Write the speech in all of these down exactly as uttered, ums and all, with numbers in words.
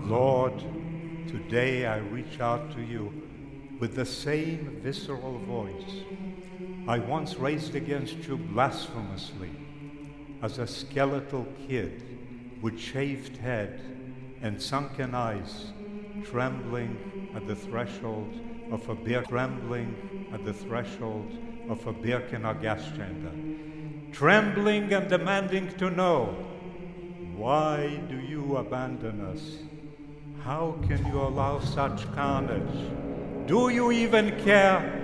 Lord, today I reach out to you with the same visceral voice I once raised against you blasphemously as a skeletal kid with shaved head and sunken eyes, trembling at the threshold of a Bir- trembling at the threshold of a Birkenau gas chamber, trembling and demanding to know, why do you abandon us? How can you allow such carnage? Do you even care?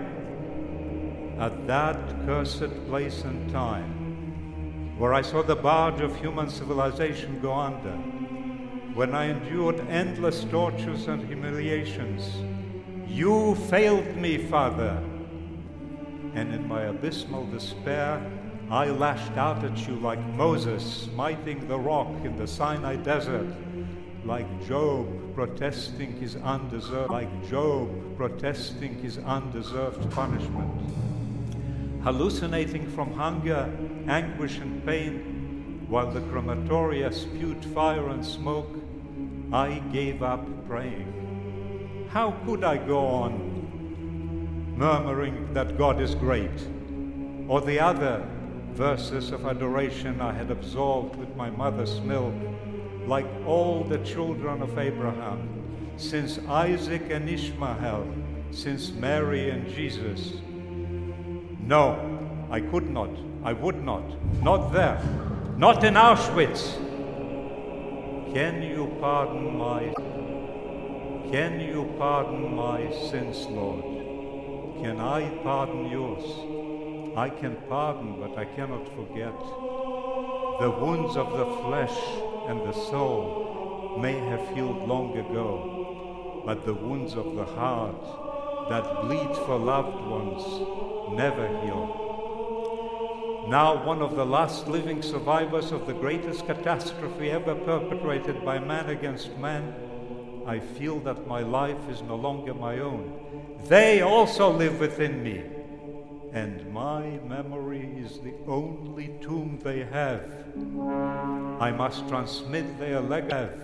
At that cursed place and time, where I saw the barge of human civilization go under, when I endured endless tortures and humiliations, you failed me, Father. And in my abysmal despair, I lashed out at you like Moses smiting the rock in the Sinai desert, like Job protesting his undeserved, like Job protesting his undeserved punishment. Hallucinating from hunger, anguish, and pain, while the crematoria spewed fire and smoke, I gave up praying. How could I go on murmuring that God is great, or the other verses of adoration I had absorbed with my mother's milk, like all the children of Abraham, since Isaac and Ishmael, since Mary and Jesus? No, I could not, I would not, not there, not in Auschwitz. Can you pardon my, can you pardon my sins, Lord? Can I pardon yours? I can pardon, but I cannot forget. The wounds of the flesh and the soul may have healed long ago, but the wounds of the heart that bleed for loved ones never heal. Now, one of the last living survivors of the greatest catastrophe ever perpetrated by man against man, I feel that my life is no longer my own. They also live within me, and my memory is the only tomb they have. I must transmit their legacy.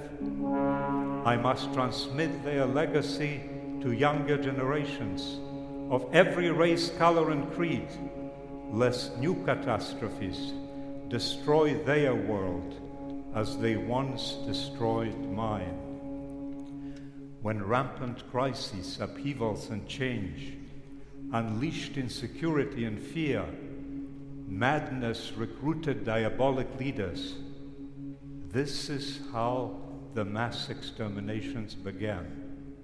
I must transmit their legacy to younger generations of every race, color, and creed, lest new catastrophes destroy their world as they once destroyed mine. When rampant crises, upheavals, and change unleashed insecurity and fear, madness recruited diabolic leaders, this is how the mass exterminations began.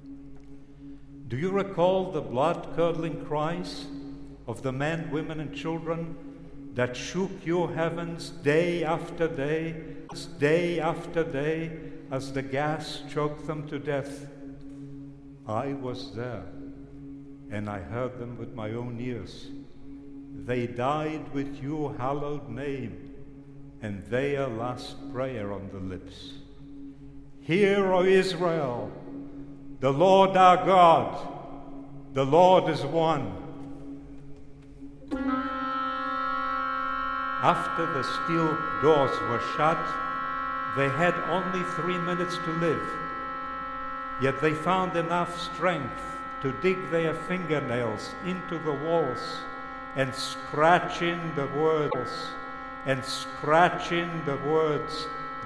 Do you recall the blood-curdling cries of the men, women, and children that shook your heavens day after day, day after day, as the gas choked them to death? I was there, and I heard them with my own ears. They died with your hallowed name and their last prayer on the lips. Hear, O Israel, the Lord our God, the Lord is one. After the steel doors were shut, they had only three minutes to live. Yet they found enough strength to dig their fingernails into the walls and scratch in the words, and scratch in the words,